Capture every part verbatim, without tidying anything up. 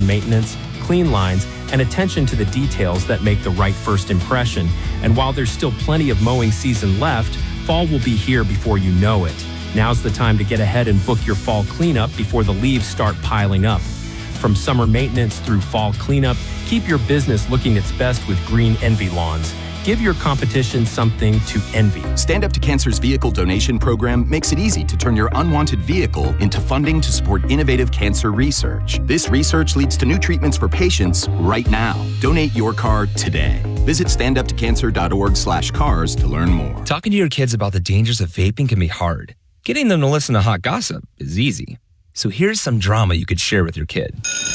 maintenance, clean lines, and attention to the details that make the right first impression. And while there's still plenty of mowing season left, fall will be here before you know it. Now's the time to get ahead and book your fall cleanup before the leaves start piling up. From summer maintenance through fall cleanup, keep your business looking its best with Green Envy Lawns. Give your competition something to envy. Stand Up to Cancer's vehicle donation program makes it easy to turn your unwanted vehicle into funding to support innovative cancer research. This research leads to new treatments for patients right now. Donate your car today. Visit standuptocancer.org slash cars to learn more. Talking to your kids about the dangers of vaping can be hard. Getting them to listen to hot gossip is easy. So here's some drama you could share with your kid.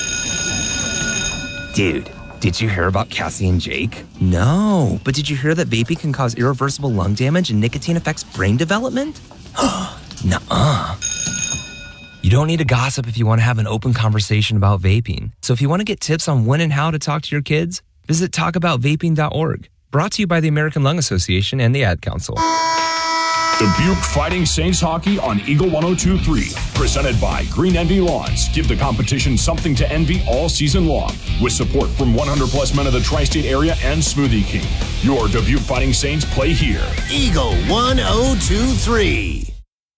Dude, did you hear about Cassie and Jake? No, but did you hear that vaping can cause irreversible lung damage and nicotine affects brain development? Nuh-uh. You don't need to gossip if you want to have an open conversation about vaping. So if you want to get tips on when and how to talk to your kids, visit talk about vaping dot org. Brought to you by the American Lung Association and the Ad Council. Dubuque Fighting Saints Hockey on Eagle one oh two point three. Presented by Green Envy Lawns. Give the competition something to envy all season long. With support from one hundred plus men of the tri-state area and Smoothie King. Your Dubuque Fighting Saints play here. Eagle one oh two point three.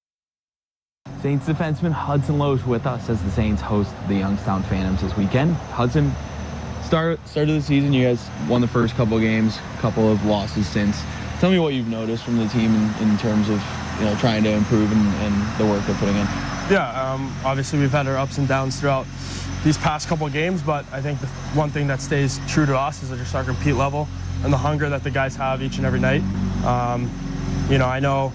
Saints defenseman Hudson Loesch with us as the Saints host the Youngstown Phantoms this weekend. Hudson, start, start of the season, you guys won the first couple of games, a couple of losses since. Tell me what you've noticed from the team in, in terms of, you know, trying to improve and, and the work they're putting in. Yeah, um, obviously we've had our ups and downs throughout these past couple of games, but I think the one thing that stays true to us is just our compete level and the hunger that the guys have each and every night. Um, you know, I know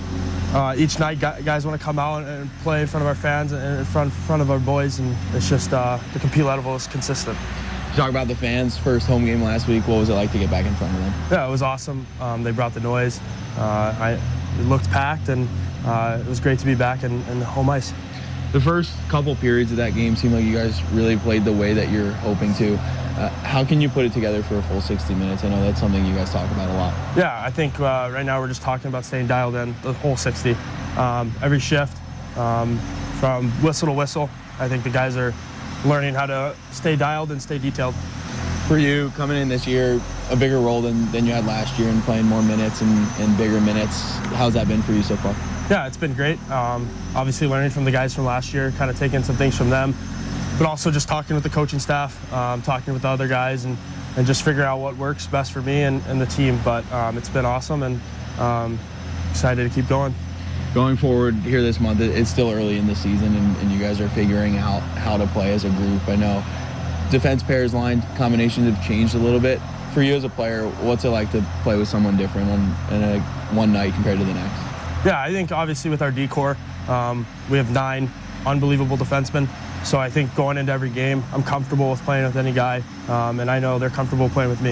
uh, each night guys want to come out and play in front of our fans and in front, front of our boys, and it's just uh, the compete level is consistent. Talk about the fans' first home game last week. What was it like to get back in front of them? Yeah, it was awesome. Um, they brought the noise. Uh, I, it looked packed, and uh, it was great to be back in, in home ice. The first couple periods of that game seemed like you guys really played the way that you're hoping to. Uh, how can you put it together for a full sixty minutes? I know that's something you guys talk about a lot. Yeah, I think uh, right now we're just talking about staying dialed in the whole sixty. Um, every shift, um, from whistle to whistle, I think the guys are learning how to stay dialed and stay detailed. For you, coming in this year, a bigger role than, than you had last year and playing more minutes and, and bigger minutes, how's that been for you so far? Yeah, it's been great. Um, obviously learning from the guys from last year, kind of taking some things from them, but also just talking with the coaching staff, um, talking with the other guys, and, and just figuring out what works best for me and, and the team. But um, it's been awesome, and um, excited to keep going. Going forward here this month, it's still early in the season, and, and you guys are figuring out how to play as a group. I know defense pairs, line combinations have changed a little bit. For you as a player, what's it like to play with someone different on, on a, one night compared to the next? Yeah, I think obviously with our D-core, um, we have nine unbelievable defensemen. So I think going into every game, I'm comfortable with playing with any guy, um, and I know they're comfortable playing with me.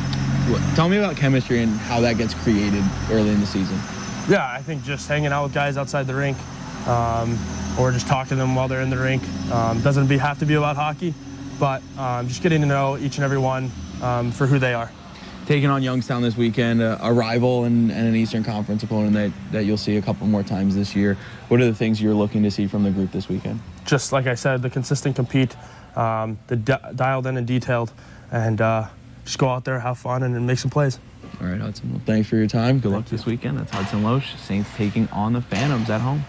Tell me about chemistry and how that gets created early in the season. Yeah, I think just hanging out with guys outside the rink, um, or just talking to them while they're in the rink. Um, doesn't be, have to be about hockey, but um, just getting to know each and every one um, for who they are. Taking on Youngstown this weekend, a, a rival and, and an Eastern Conference opponent that, that you'll see a couple more times this year. What are the things you're looking to see from the group this weekend? Just like I said, the consistent compete, um, the di dialed in and detailed, and uh, just go out there, have fun, and, and make some plays. All right, Hudson. Well, thanks for your time. Good luck this weekend. That's Hudson Loesch, Saints taking on the Phantoms at home.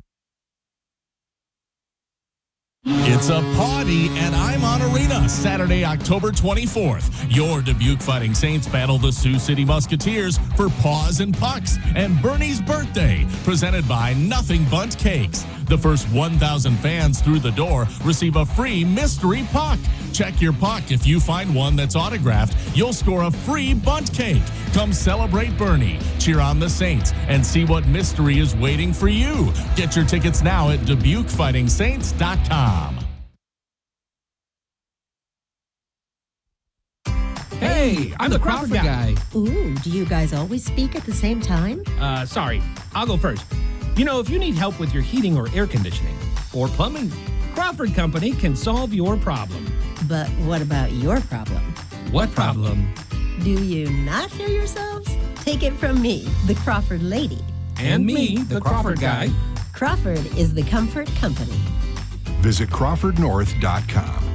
It's a party at Imon Arena, Saturday, October twenty-fourth. Your Dubuque Fighting Saints battle the Sioux City Musketeers for Paws and Pucks and Bernie's birthday, presented by Nothing Bundt Cakes. The first one thousand fans through the door receive a free mystery puck. Check your puck. If you find one that's autographed, you'll score a free Bundt cake. Come celebrate Bernie, cheer on the Saints, and see what mystery is waiting for you. Get your tickets now at Dubuque Fighting Saints dot com. Hey, I'm the Crawford guy. Ooh, do you guys always speak at the same time? Uh, sorry, I'll go first. You know, if you need help with your heating or air conditioning or plumbing, Crawford Company can solve your problem. But what about your problem? What problem? Do you not hear yourselves? Take it from me, the Crawford lady. And me, the Crawford guy. Crawford is the comfort company. Visit Crawford North dot com.